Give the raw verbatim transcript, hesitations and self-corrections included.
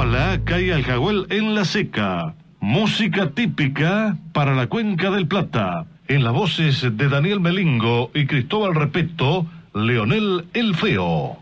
Ojalá caiga el jagüel en la seca. Música típica para la Cuenca del Plata. En las voces de Daniel Melingo y Cristóbal Repeto, Leonel el Feo.